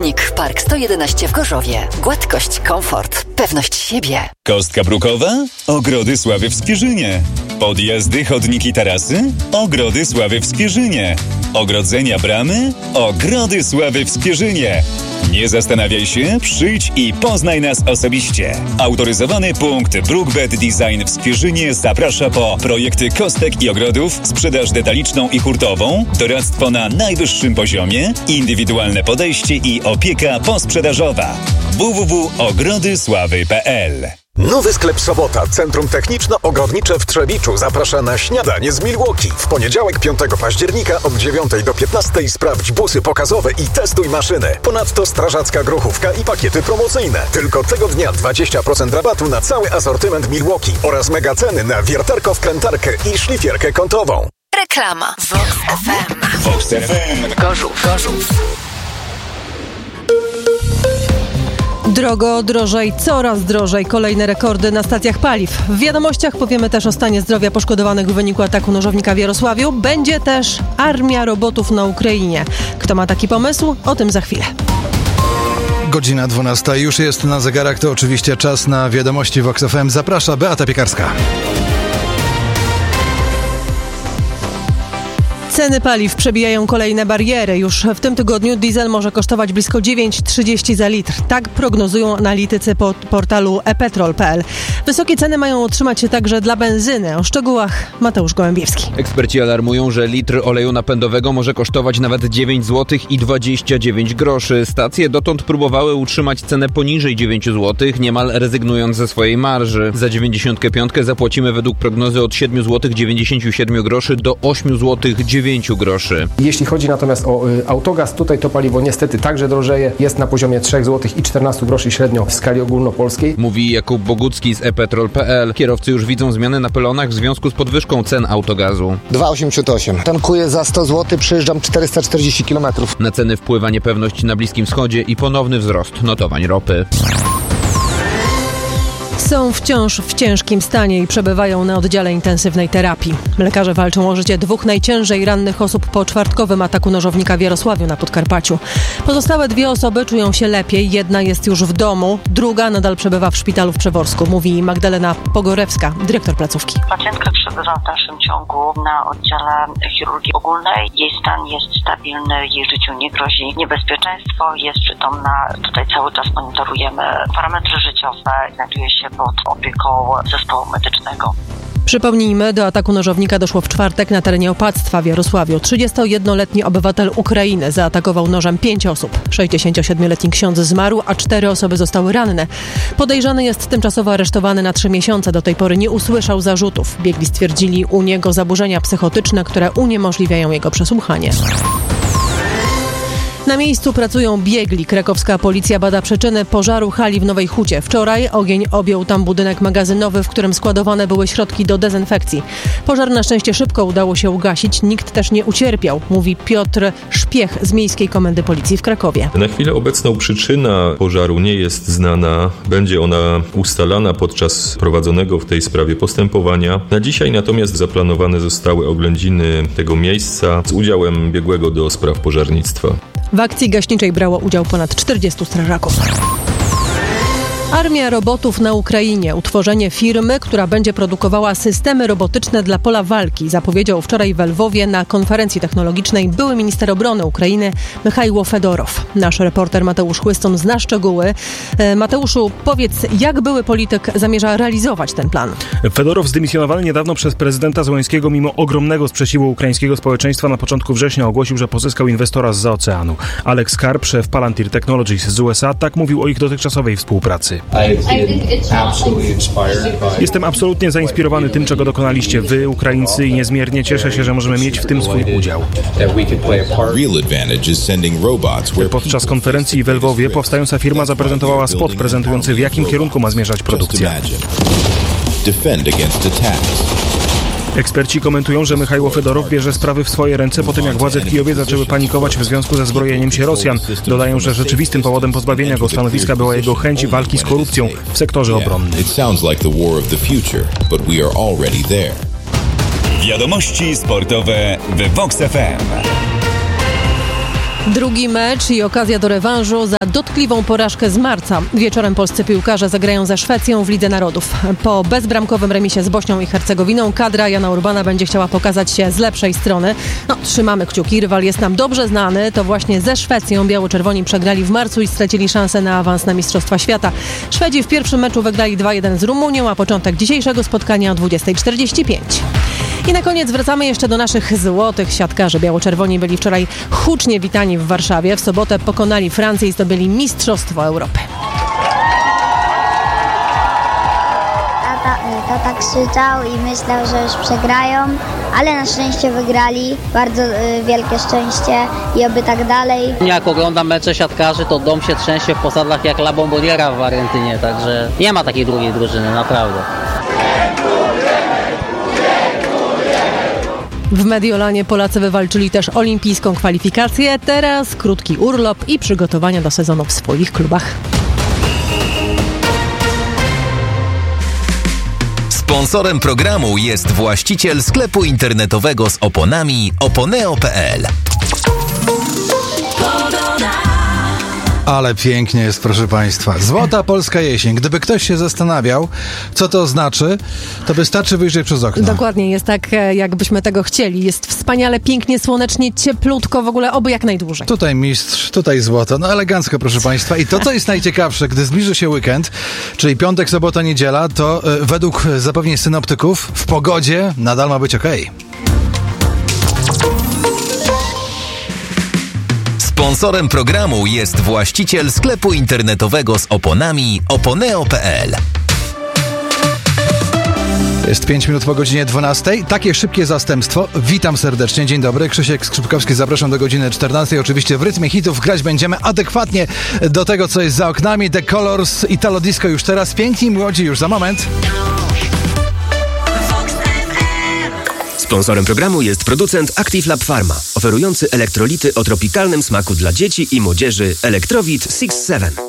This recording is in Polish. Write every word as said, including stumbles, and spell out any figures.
Technik Park sto jedenaście w Gorzowie. Gładkość, komfort, pewność siebie. Kostka brukowa? Ogrody Sławy w Skwierzynie. Podjazdy, chodniki, tarasy? Ogrody Sławy w Skwierzynie. Ogrodzenia, bramy? Ogrody Sławy w Skwierzynie. Nie zastanawiaj się, przyjdź i poznaj nas osobiście. Autoryzowany punkt Brookbed Design w Skwierzynie zaprasza po projekty kostek i ogrodów, sprzedaż detaliczną i hurtową, doradztwo na najwyższym poziomie, indywidualne podejście i opieka posprzedażowa. w w w kropka ogrody sławy kropka p l. Nowy sklep Sobota, Centrum Techniczno-Ogrodnicze w Trzebiczu zaprasza na śniadanie z Milwaukee. W poniedziałek piątego października od dziewiątej do piętnastej sprawdź busy pokazowe i testuj maszyny. Ponadto strażacka grochówka i pakiety promocyjne. Tylko tego dnia dwadzieścia procent rabatu na cały asortyment Milwaukee oraz mega ceny na wiertarko-wkrętarkę i szlifierkę kątową. Reklama. Vox F M. Vox F M. Gorzów. Gorzów. Drogo, drożej, coraz drożej. Kolejne rekordy na stacjach paliw. W wiadomościach powiemy też o stanie zdrowia poszkodowanych w wyniku ataku nożownika w Jarosławiu. Będzie też armia robotów na Ukrainie. Kto ma taki pomysł? O tym za chwilę. Godzina dwunasta już jest na zegarach. To oczywiście czas na wiadomości Vox F M. Zaprasza Beata Piekarska. Ceny paliw przebijają kolejne bariery. Już w tym tygodniu diesel może kosztować blisko dziewięć trzydzieści za litr. Tak prognozują analitycy po portalu e petrol kropka p l. Wysokie ceny mają utrzymać się także dla benzyny. O szczegółach Mateusz Gołębiewski. Eksperci alarmują, że litr oleju napędowego może kosztować nawet dziewięć złotych i dwadzieścia dziewięć groszy. Stacje dotąd próbowały utrzymać cenę poniżej dziewięć złotych, niemal rezygnując ze swojej marży. Za dziewięćdziesiątkę pięć zapłacimy według prognozy od siedem złotych dziewięćdziesiąt siedem groszy do osiem złotych dziewięć groszy. Jeśli chodzi natomiast o y, autogaz, tutaj to paliwo niestety także drożeje. Jest na poziomie trzy złote i czternaście groszy średnio w skali ogólnopolskiej. Mówi Jakub Bogucki z e petrol kropka p l. Kierowcy już widzą zmiany na pylonach w związku z podwyżką cen autogazu. dwa osiemdziesiąt osiem. Tankuję za sto złotych, przejeżdżam czterysta czterdzieści kilometrów. Na ceny wpływa niepewność na Bliskim Wschodzie i ponowny wzrost notowań ropy. Są wciąż w ciężkim stanie i przebywają na oddziale intensywnej terapii. Lekarze walczą o życie dwóch najciężej rannych osób po czwartkowym ataku nożownika w Jarosławiu na Podkarpaciu. Pozostałe dwie osoby czują się lepiej. Jedna jest już w domu, druga nadal przebywa w szpitalu w Przeworsku, mówi Magdalena Pogorewska, dyrektor placówki. Pacjentka przebywa w dalszym ciągu na oddziale chirurgii ogólnej. Jej stan jest stabilny, jej życiu nie grozi niebezpieczeństwo, jest przytomna. Tutaj cały czas monitorujemy parametry życiowe, znajduje się pod opieką zespołu medycznego. Przypomnijmy, do ataku nożownika doszło w czwartek na terenie opactwa w Jarosławiu. trzydziestojednoletni obywatel Ukrainy zaatakował nożem pięć osób. sześćdziesięciosiedmioletni ksiądz zmarł, a cztery osoby zostały ranne. Podejrzany jest tymczasowo aresztowany na trzy miesiące. Do tej pory nie usłyszał zarzutów. Biegli stwierdzili u niego zaburzenia psychotyczne, które uniemożliwiają jego przesłuchanie. Na miejscu pracują biegli. Krakowska policja bada przyczyny pożaru hali w Nowej Hucie. Wczoraj ogień objął tam budynek magazynowy, w którym składowane były środki do dezynfekcji. Pożar na szczęście szybko udało się ugasić. Nikt też nie ucierpiał, mówi Piotr Szpiech z Miejskiej Komendy Policji w Krakowie. Na chwilę obecną przyczyna pożaru nie jest znana. Będzie ona ustalana podczas prowadzonego w tej sprawie postępowania. Na dzisiaj natomiast zaplanowane zostały oględziny tego miejsca z udziałem biegłego do spraw pożarnictwa. W akcji gaśniczej brało udział ponad czterdziestu strażaków. Armia robotów na Ukrainie. Utworzenie firmy, która będzie produkowała systemy robotyczne dla pola walki, zapowiedział wczoraj w Lwowie na konferencji technologicznej były minister obrony Ukrainy Michajło Fedorow. Nasz reporter Mateusz Chłyston zna szczegóły. Mateuszu, powiedz, jak były polityk zamierza realizować ten plan? Fedorow, zdymisjonowany niedawno przez prezydenta Zełenskiego mimo ogromnego sprzeciwu ukraińskiego społeczeństwa, na początku września ogłosił, że pozyskał inwestora zza oceanu. Alex Karp, szef Palantir Technologies z U S A, tak mówił o ich dotychczasowej współpracy. Jestem absolutnie zainspirowany tym, czego dokonaliście wy, Ukraińcy, i niezmiernie cieszę się, że możemy mieć w tym swój udział. Podczas konferencji w Lwowie powstająca firma zaprezentowała spot prezentujący, w jakim kierunku ma zmierzać produkcja. Eksperci komentują, że Michajło Fedorow bierze sprawy w swoje ręce po tym, jak władze w Kijowie zaczęły panikować w związku ze zbrojeniem się Rosjan. Dodają, że rzeczywistym powodem pozbawienia go stanowiska była jego chęć walki z korupcją w sektorze obronnym. Wiadomości sportowe w Vox F M. Drugi mecz i okazja do rewanżu za dotkliwą porażkę z marca. Wieczorem polscy piłkarze zagrają ze Szwecją w Lidze Narodów. Po bezbramkowym remisie z Bośnią i Hercegowiną kadra Jana Urbana będzie chciała pokazać się z lepszej strony. No, trzymamy kciuki, rywal jest nam dobrze znany. To właśnie ze Szwecją biało-czerwoni przegrali w marcu i stracili szansę na awans na Mistrzostwa Świata. Szwedzi w pierwszym meczu wygrali dwa jeden z Rumunią, a początek dzisiejszego spotkania o dwudziesta czterdzieści pięć. I na koniec wracamy jeszcze do naszych złotych siatkarzy. Biało-czerwoni byli wczoraj hucznie witani w Warszawie. W sobotę pokonali Francję i zdobyli Mistrzostwo Europy. Tata, tata krzyczał i myślał, że już przegrają, ale na szczęście wygrali. Bardzo y, wielkie szczęście i oby tak dalej. Jak oglądam mecze siatkarzy, to dom się trzęsie w posadach jak La Bomboniera w Argentynie, także nie ma takiej drugiej drużyny, naprawdę. W Mediolanie Polacy wywalczyli też olimpijską kwalifikację. Teraz krótki urlop i przygotowania do sezonu w swoich klubach. Sponsorem programu jest właściciel sklepu internetowego z oponami oponeo kropka pe el. Ale pięknie jest, proszę Państwa. Złota polska jesień. Gdyby ktoś się zastanawiał, co to znaczy, to wystarczy wyjrzeć przez okno. Dokładnie, jest tak, jakbyśmy tego chcieli. Jest wspaniale, pięknie, słonecznie, cieplutko, w ogóle oby jak najdłużej. Tutaj mistrz, tutaj złoto. No elegancko, proszę Państwa. I to, co jest najciekawsze, gdy zbliży się weekend, czyli piątek, sobota, niedziela, to y, według zapewnień synoptyków w pogodzie nadal ma być okej. Sponsorem programu jest właściciel sklepu internetowego z oponami oponeo kropka pe el. Jest pięć minut po godzinie dwunastej. Takie szybkie zastępstwo. Witam serdecznie. Dzień dobry. Krzysiek Skrzypkowski. Zapraszam do godziny czternastej. Oczywiście w rytmie hitów grać będziemy adekwatnie do tego, co jest za oknami. The Colors, Italo Disco już teraz. Piękni młodzi już za moment. Sponsorem programu jest producent Active Lab Pharma, oferujący elektrolity o tropikalnym smaku dla dzieci i młodzieży Electrowit six seven.